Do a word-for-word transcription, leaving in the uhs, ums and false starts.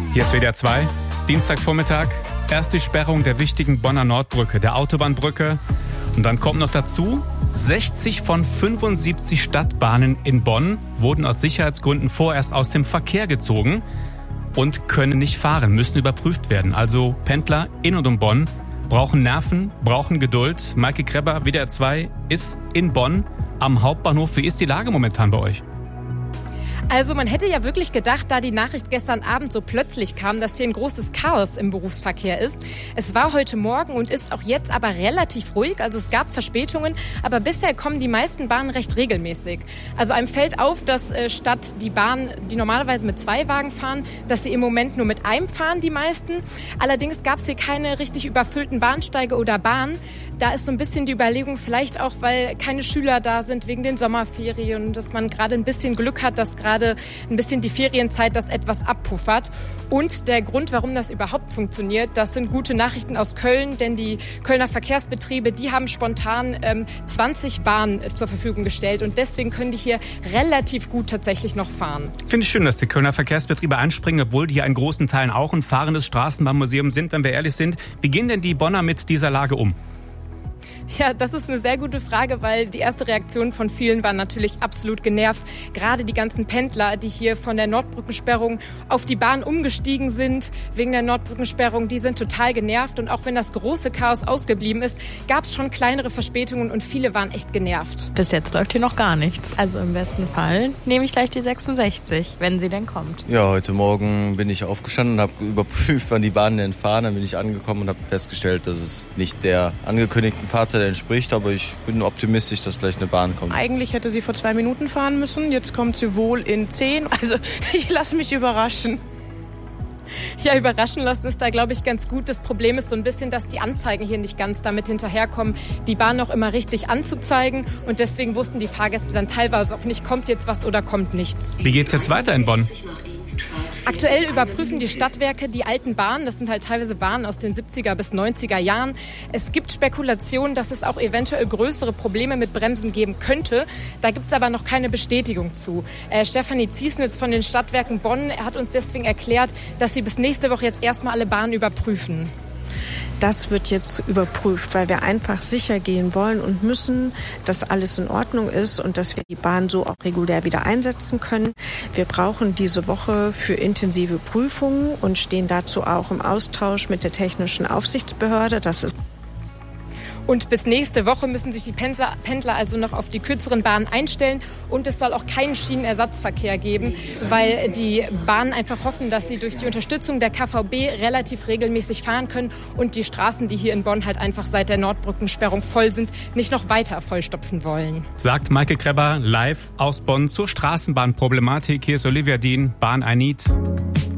Hier ist W D R zwei, Dienstagvormittag. Erst die Sperrung der wichtigen Bonner Nordbrücke, der Autobahnbrücke. Und dann kommt noch dazu, sechzig von fünfundsiebzig Stadtbahnen in Bonn wurden aus Sicherheitsgründen vorerst aus dem Verkehr gezogen und können nicht fahren, müssen überprüft werden. Also Pendler in und um Bonn brauchen Nerven, brauchen Geduld. Maike Kreber, W D R zwei, ist in Bonn am Hauptbahnhof. Wie ist die Lage momentan bei euch? Also man hätte ja wirklich gedacht, da die Nachricht gestern Abend so plötzlich kam, dass hier ein großes Chaos im Berufsverkehr ist. Es war heute Morgen und ist auch jetzt aber relativ ruhig. Also es gab Verspätungen, aber bisher kommen die meisten Bahnen recht regelmäßig. Also einem fällt auf, dass äh, statt die Bahnen, die normalerweise mit zwei Wagen fahren, dass sie im Moment nur mit einem fahren, die meisten. Allerdings gab es hier keine richtig überfüllten Bahnsteige oder Bahnen. Da ist so ein bisschen die Überlegung, vielleicht auch, weil keine Schüler da sind wegen den Sommerferien, dass man gerade ein bisschen Glück hat, dass gerade ein bisschen die Ferienzeit das etwas abpuffert. Und der Grund, warum das überhaupt funktioniert, das sind gute Nachrichten aus Köln, denn die Kölner Verkehrsbetriebe, die haben spontan ähm, zwanzig Bahnen zur Verfügung gestellt und deswegen können die hier relativ gut tatsächlich noch fahren. Finde ich schön, dass die Kölner Verkehrsbetriebe einspringen, obwohl die hier in großen Teilen auch ein fahrendes Straßenbahnmuseum sind, wenn wir ehrlich sind. Wie gehen denn die Bonner mit dieser Lage um? Ja, das ist eine sehr gute Frage, weil die erste Reaktion von vielen war natürlich absolut genervt. Gerade die ganzen Pendler, die hier von der Nordbrückensperrung auf die Bahn umgestiegen sind, wegen der Nordbrückensperrung, die sind total genervt. Und auch wenn das große Chaos ausgeblieben ist, gab es schon kleinere Verspätungen und viele waren echt genervt. Bis jetzt läuft hier noch gar nichts. Also im besten Fall nehme ich gleich die sechsundsechzig, wenn sie denn kommt. Ja, heute Morgen bin ich aufgestanden und habe überprüft, wann die Bahnen denn fahren. Dann bin ich angekommen und habe festgestellt, dass es nicht der angekündigten Fahrzeit entspricht, aber ich bin optimistisch, dass gleich eine Bahn kommt. Eigentlich hätte sie vor zwei Minuten fahren müssen, jetzt kommt sie wohl in zehn. Also ich lasse mich überraschen. Ja, überraschen lassen ist da, glaube ich, ganz gut. Das Problem ist so ein bisschen, dass die Anzeigen hier nicht ganz damit hinterherkommen, die Bahn noch immer richtig anzuzeigen. Und deswegen wussten die Fahrgäste dann teilweise auch nicht, kommt jetzt was oder kommt nichts. Wie geht's jetzt weiter in Bonn? Aktuell überprüfen die Stadtwerke die alten Bahnen. Das sind halt teilweise Bahnen aus den siebziger bis neunziger Jahren. Es gibt Spekulationen, dass es auch eventuell größere Probleme mit Bremsen geben könnte. Da gibt es aber noch keine Bestätigung zu. Äh, Stefanie Ziesnitz von den Stadtwerken Bonn hat uns deswegen erklärt, dass sie bis nächste Woche jetzt erstmal alle Bahnen überprüfen. Das wird jetzt überprüft, weil wir einfach sicher gehen wollen und müssen, dass alles in Ordnung ist und dass wir die Bahn so auch regulär wieder einsetzen können. Wir brauchen diese Woche für intensive Prüfungen und stehen dazu auch im Austausch mit der Technischen Aufsichtsbehörde. Das ist Und bis nächste Woche müssen sich die Pendler, Pendler also noch auf die kürzeren Bahnen einstellen. Und es soll auch keinen Schienenersatzverkehr geben, weil die Bahnen einfach hoffen, dass sie durch die Unterstützung der K V B relativ regelmäßig fahren können und die Straßen, die hier in Bonn halt einfach seit der Nordbrückensperrung voll sind, nicht noch weiter vollstopfen wollen. Sagt Maike Kreber live aus Bonn zur Straßenbahnproblematik. Hier ist Olivia Dien, Bahn I Need.